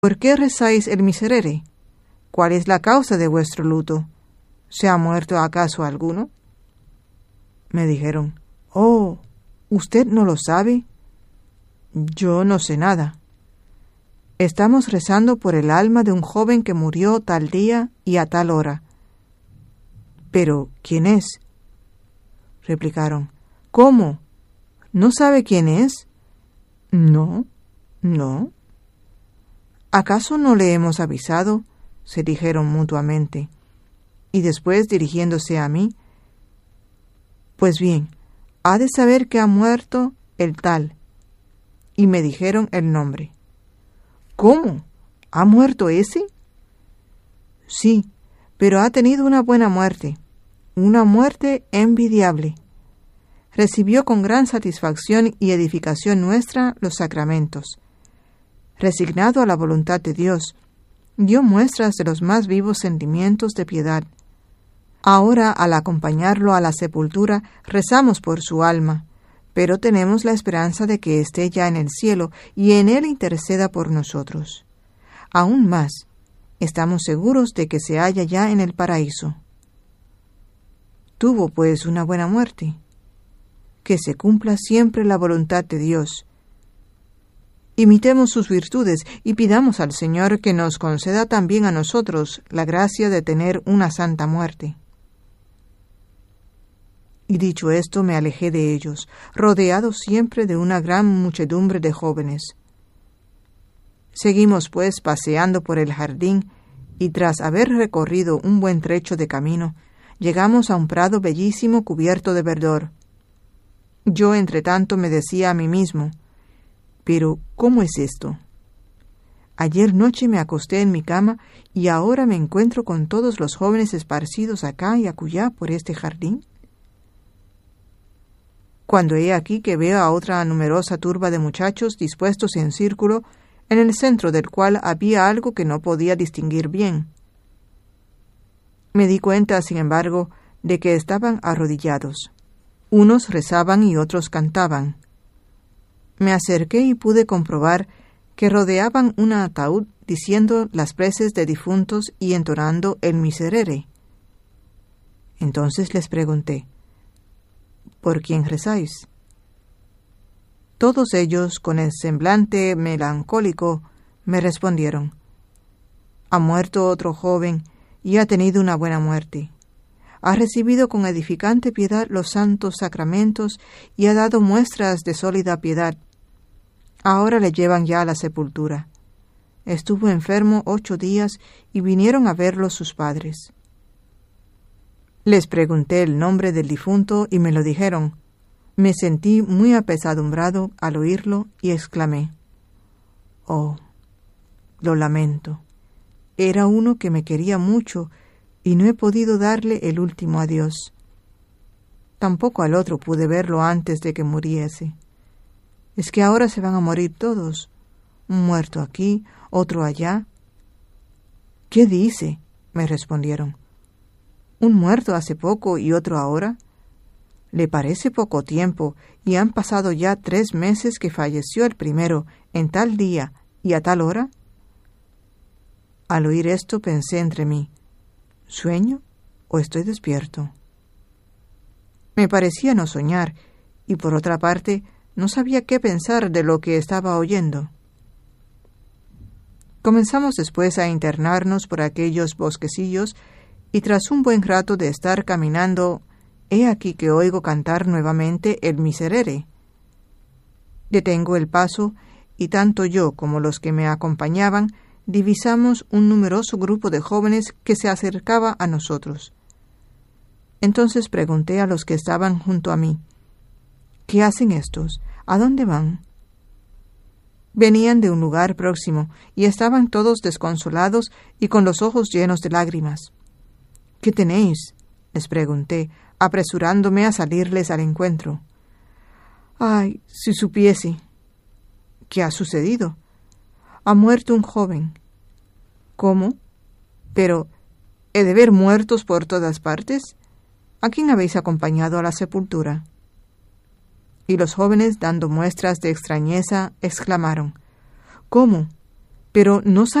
¿Por qué rezáis el miserere? ¿Cuál es la causa de vuestro luto? ¿Se ha muerto acaso alguno? Me dijeron, «Oh, ¿usted no lo sabe?» «Yo no sé nada». «Estamos rezando por el alma de un joven que murió tal día y a tal hora». «¿Pero quién es?» Replicaron, «¿Cómo? ¿No sabe quién es?» «No, no». «¿Acaso no le hemos avisado?» se dijeron mutuamente. Y después, dirigiéndose a mí, «Pues bien, ha de saber que ha muerto el tal». Y me dijeron el nombre. «¿Cómo? ¿Ha muerto ese?» «Sí, pero ha tenido una buena muerte, una muerte envidiable. Recibió con gran satisfacción y edificación nuestra los sacramentos. Resignado a la voluntad de Dios, dio muestras de los más vivos sentimientos de piedad. Ahora, al acompañarlo a la sepultura, rezamos por su alma, pero tenemos la esperanza de que esté ya en el cielo y en él interceda por nosotros. Aún más, estamos seguros de que se halla ya en el paraíso». Tuvo, pues, una buena muerte. Que se cumpla siempre la voluntad de Dios. Imitemos sus virtudes y pidamos al Señor que nos conceda también a nosotros la gracia de tener una santa muerte. Y dicho esto, me alejé de ellos, rodeado siempre de una gran muchedumbre de jóvenes. Seguimos, pues, paseando por el jardín, y tras haber recorrido un buen trecho de camino, llegamos a un prado bellísimo cubierto de verdor. Yo, entretanto, me decía a mí mismo, «Pero, ¿cómo es esto? Ayer noche me acosté en mi cama y ahora me encuentro con todos los jóvenes esparcidos acá y acullá por este jardín. Cuando he aquí que veo a otra numerosa turba de muchachos dispuestos en círculo, en el centro del cual había algo que no podía distinguir bien. Me di cuenta, sin embargo, de que estaban arrodillados. Unos rezaban y otros cantaban. Me acerqué y pude comprobar que rodeaban un ataúd diciendo las preces de difuntos y entonando el miserere. Entonces les pregunté, «¿Por quién rezáis?» Todos ellos, con el semblante melancólico, me respondieron, «Ha muerto otro joven y ha tenido una buena muerte. Ha recibido con edificante piedad los santos sacramentos y ha dado muestras de sólida piedad. Ahora le llevan ya a la sepultura. Estuvo enfermo 8 días y vinieron a verlo sus padres». Les pregunté el nombre del difunto y me lo dijeron. Me sentí muy apesadumbrado al oírlo y exclamé, «Oh, lo lamento. Era uno que me quería mucho y no he podido darle el último adiós. Tampoco al otro pude verlo antes de que muriese. Es que ahora se van a morir todos, un muerto aquí, otro allá». «¿Qué dice?», me respondieron. «¿Un muerto hace poco y otro ahora? ¿Le parece poco tiempo y han pasado ya 3 meses que falleció el primero en tal día y a tal hora?» Al oír esto pensé entre mí, ¿sueño o estoy despierto? Me parecía no soñar y por otra parte no sabía qué pensar de lo que estaba oyendo. Comenzamos después a internarnos por aquellos bosquecillos y tras un buen rato de estar caminando, he aquí que oigo cantar nuevamente el miserere. Detengo el paso y tanto yo como los que me acompañaban divisamos un numeroso grupo de jóvenes que se acercaba a nosotros. Entonces pregunté a los que estaban junto a mí, «¿Qué hacen estos? ¿A dónde van?» Venían de un lugar próximo y estaban todos desconsolados y con los ojos llenos de lágrimas. «¿Qué tenéis?», les pregunté, apresurándome a salirles al encuentro. «Ay, si supiese». «¿Qué ha sucedido?» «Ha muerto un joven». «¿Cómo? Pero, ¿he de ver muertos por todas partes? ¿A quién habéis acompañado a la sepultura?» Y los jóvenes, dando muestras de extrañeza, exclamaron, «¿Cómo? pero no